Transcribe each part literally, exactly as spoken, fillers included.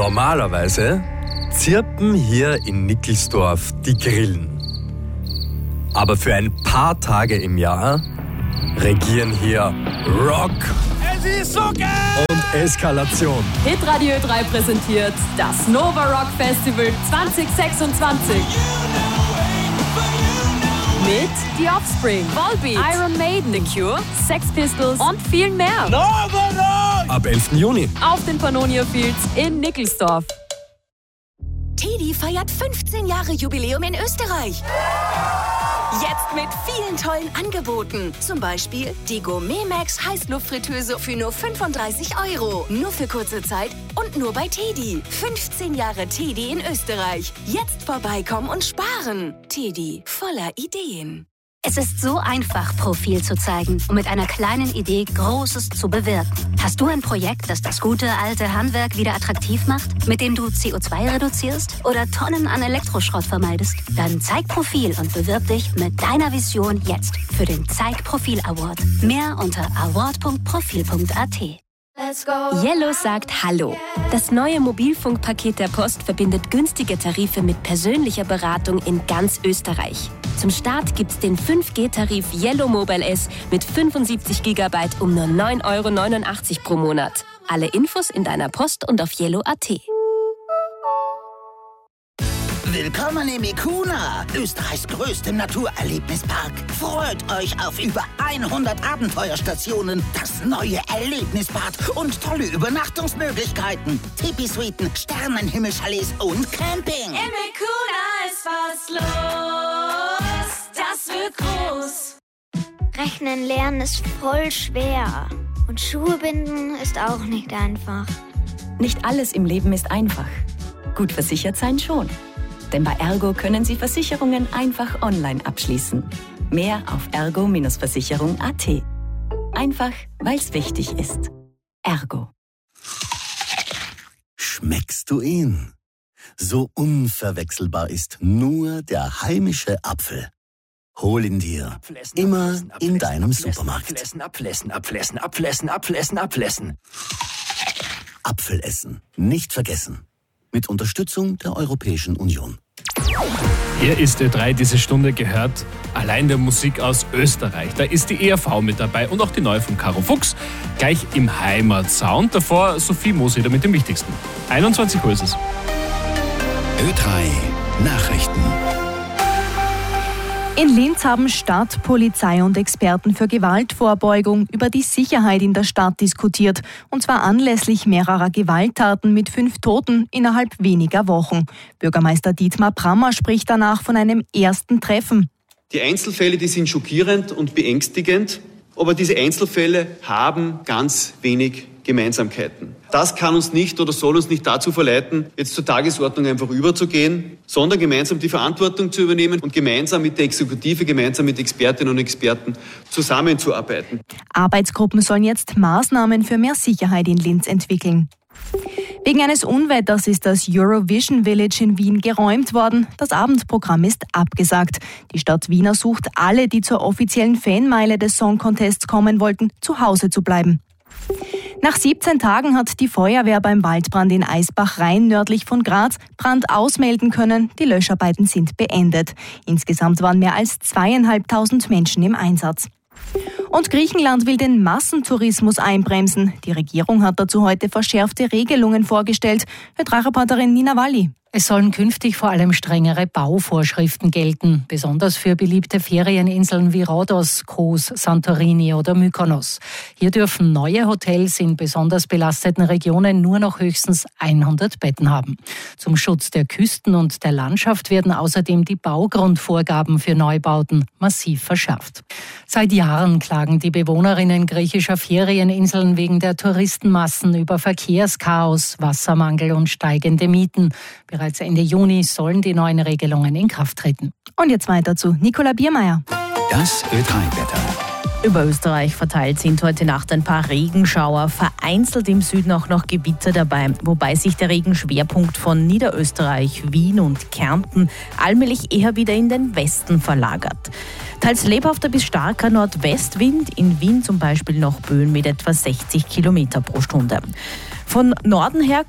Normalerweise zirpen hier in Nickelsdorf die Grillen. Aber für ein paar Tage im Jahr regieren hier Rock Es ist so geil! und Eskalation. Hitradio drei präsentiert das Nova Rock Festival zwanzig sechsundzwanzig. Mit The Offspring, Volbeat, Iron Maiden, The Cure, Sex Pistols und viel mehr. Nova Rock! Ab elften Juni. Auf den Pannonia Fields in Nickelsdorf. Teddy feiert fünfzehn Jahre Jubiläum in Österreich. Jetzt mit vielen tollen Angeboten. Zum Beispiel die Gourmet Max Heißluftfritteuse für nur fünfunddreißig Euro. Nur für kurze Zeit und nur bei Teddy. fünfzehn Jahre Teddy in Österreich. Jetzt vorbeikommen und sparen. Teddy, voller Ideen. Es ist so einfach, Profil zu zeigen und mit einer kleinen Idee Großes zu bewirken. Hast du ein Projekt, das das gute alte Handwerk wieder attraktiv macht, mit dem du C O zwei reduzierst oder Tonnen an Elektroschrott vermeidest? Dann zeig Profil und bewirb dich mit deiner Vision jetzt für den Zeig Profil Award. Mehr unter award punkt profil punkt a t. Yellow sagt Hallo. Das neue Mobilfunkpaket der Post verbindet günstige Tarife mit persönlicher Beratung in ganz Österreich. Zum Start gibt's den fünf G-Tarif Yellow Mobile S mit fünfundsiebzig Gigabyte um nur neun Euro neunundachtzig pro Monat. Alle Infos in deiner Post und auf yellow punkt a t. Willkommen im Ikuna, Österreichs größtem Naturerlebnispark. Freut euch auf über hundert Abenteuerstationen, das neue Erlebnisbad und tolle Übernachtungsmöglichkeiten. Tipi-Suiten, Sternenhimmelchalets und Camping. Im Ikuna ist was los, das wird groß. Rechnen lernen ist voll schwer und Schuhe binden ist auch nicht einfach. Nicht alles im Leben ist einfach. Gut versichert sein schon. Denn bei Ergo können Sie Versicherungen einfach online abschließen. Mehr auf ergo Versicherung punkt a t. Einfach, weil es wichtig ist. Ergo. Schmeckst du ihn? So unverwechselbar ist nur der heimische Apfel. Hol ihn dir. Immer in deinem Supermarkt. Abflessen, abflessen, abflessen, abflessen, abflessen, abflessen. Apfelessen. Nicht vergessen. Mit Unterstützung der Europäischen Union. Hier ist Ö drei, diese Stunde gehört allein der Musik aus Österreich. Da ist die E R V mit dabei und auch die neue von Caro Fuchs. Gleich im Heimatsound. Davor Sophie Mooseder mit dem Wichtigsten. einundzwanzig Uhr ist es. Ö drei Nachrichten. In Linz haben Stadt, Polizei und Experten für Gewaltvorbeugung über die Sicherheit in der Stadt diskutiert. Und zwar anlässlich mehrerer Gewalttaten mit fünf Toten innerhalb weniger Wochen. Bürgermeister Dietmar Brammer spricht danach von einem ersten Treffen. Die Einzelfälle, die sind schockierend und beängstigend, aber diese Einzelfälle haben ganz wenig Gemeinsamkeiten. Das kann uns nicht oder soll uns nicht dazu verleiten, jetzt zur Tagesordnung einfach überzugehen, sondern gemeinsam die Verantwortung zu übernehmen und gemeinsam mit der Exekutive, gemeinsam mit Expertinnen und Experten zusammenzuarbeiten. Arbeitsgruppen sollen jetzt Maßnahmen für mehr Sicherheit in Linz entwickeln. Wegen eines Unwetters ist das Eurovision Village in Wien geräumt worden. Das Abendprogramm ist abgesagt. Die Stadt Wien ersucht alle, die zur offiziellen Fanmeile des Song Contests kommen wollten, zu Hause zu bleiben. Nach siebzehn Tagen hat die Feuerwehr beim Waldbrand in Eisbach-Rhein nördlich von Graz Brand ausmelden können. Die Löscharbeiten sind beendet. Insgesamt waren mehr als zweieinhalbtausend Menschen im Einsatz. Und Griechenland will den Massentourismus einbremsen. Die Regierung hat dazu heute verschärfte Regelungen vorgestellt. Ö drei Reporterin Nina Walli. Es sollen künftig vor allem strengere Bauvorschriften gelten, besonders für beliebte Ferieninseln wie Rhodos, Kos, Santorini oder Mykonos. Hier dürfen neue Hotels in besonders belasteten Regionen nur noch höchstens hundert Betten haben. Zum Schutz der Küsten und der Landschaft werden außerdem die Baugrundvorgaben für Neubauten massiv verschärft. Seit Jahren klagen die Bewohnerinnen griechischer Ferieninseln wegen der Touristenmassen über Verkehrschaos, Wassermangel und steigende Mieten. Bereits Ende Juni sollen die neuen Regelungen in Kraft treten. Und jetzt weiter zu Nicola Biermeier. Das Ö drei Wetter. Über Österreich verteilt sind heute Nacht ein paar Regenschauer, vereinzelt im Süden auch noch Gewitter dabei, wobei sich der Regenschwerpunkt von Niederösterreich, Wien und Kärnten allmählich eher wieder in den Westen verlagert. Teils lebhafter bis starker Nordwestwind, in Wien zum Beispiel noch Böen mit etwa sechzig Kilometer pro Stunde. Von Norden her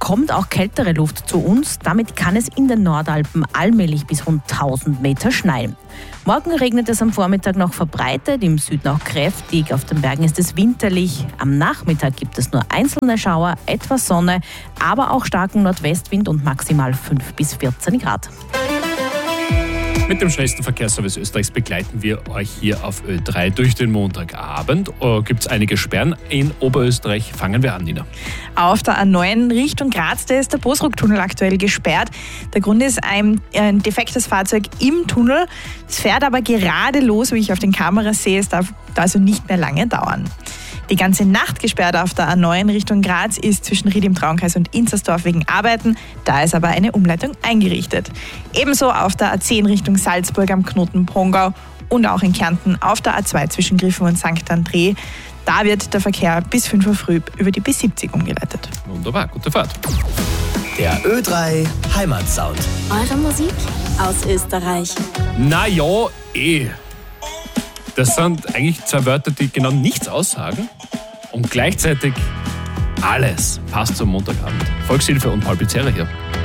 kommt auch kältere Luft zu uns. Damit kann es in den Nordalpen allmählich bis rund tausend Meter schneien. Morgen regnet es am Vormittag noch verbreitet, im Süden auch kräftig. Auf den Bergen ist es winterlich. Am Nachmittag gibt es nur einzelne Schauer, etwas Sonne, aber auch starken Nordwestwind und maximal fünf bis vierzehn Grad. Mit dem schnellsten Verkehrsservice Österreichs begleiten wir euch hier auf Ö drei durch den Montagabend. Oh, gibt es einige Sperren in Oberösterreich? Fangen wir an, Nina. Auf der A neun Richtung Graz, da ist der Bosruck-Tunnel aktuell gesperrt. Der Grund ist ein, ein defektes Fahrzeug im Tunnel. Es fährt aber gerade los, wie ich auf den Kameras sehe. Es darf also nicht mehr lange dauern. Die ganze Nacht gesperrt auf der A neun Richtung Graz ist zwischen Ried im Traunkreis und Inzersdorf wegen Arbeiten. Da ist aber eine Umleitung eingerichtet. Ebenso auf der A zehn Richtung Salzburg am Knoten Pongau und auch in Kärnten auf der A zwei zwischen Griffen und Sankt André. Da wird der Verkehr bis fünf Uhr früh über die B siebzig umgeleitet. Wunderbar, gute Fahrt. Der Ö drei Heimatsound. Eure Musik aus Österreich. Na ja, eh. Das sind eigentlich zwei Wörter, die genau nichts aussagen und gleichzeitig alles passt zum Montagabend. Volkshilfe und Paul Pizzerra hier.